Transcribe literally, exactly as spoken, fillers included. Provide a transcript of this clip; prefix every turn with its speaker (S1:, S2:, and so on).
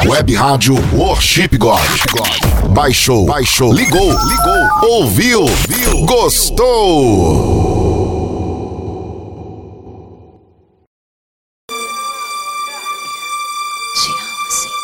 S1: Web Rádio Worship God. Baixou, baixou, ligou, ligou, ouviu, viu, gostou.
S2: Te amo, Senhor.